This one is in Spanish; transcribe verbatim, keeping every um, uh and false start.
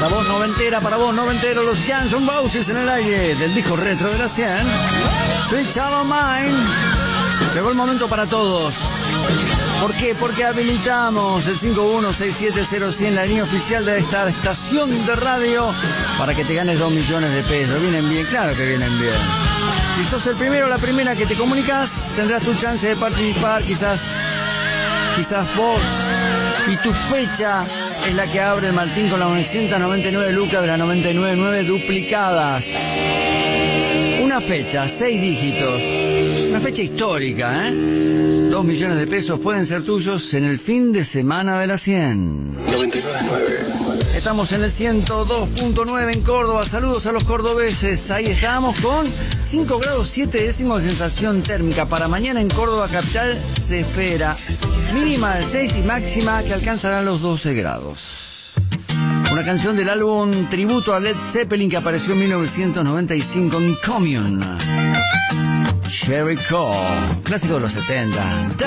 Para vos noventera, para vos noventero, los Guns N' Roses en el aire del disco retro de la cien. Sweet Child of Mine. Llegó el momento para todos. ¿Por qué? Porque habilitamos el cinco uno seis siete cero cien, la línea oficial de esta estación de radio, para que te ganes dos millones de pesos. Vienen bien, claro que vienen bien. Si sos el primero o la primera que te comunicas, tendrás tu chance de participar. Quizás, quizás vos y tu fecha es la que abre el Martín con las novecientas noventa y nueve lucas de las noventa y nueve nueve duplicadas. Una fecha, seis dígitos. Una fecha histórica, ¿eh? Dos millones de pesos pueden ser tuyos en el fin de semana de la cien. noventa y nueve nueve. Estamos en el ciento dos punto nueve en Córdoba. Saludos a los cordobeses. Ahí estamos con cinco grados siete décimos de sensación térmica. Para mañana en Córdoba capital se espera mínima de seis y máxima que alcanzarán los doce grados. Una canción del álbum tributo a Led Zeppelin que apareció en mil novecientos noventa y cinco en Commune. Cherry Cole, clásico de los setenta.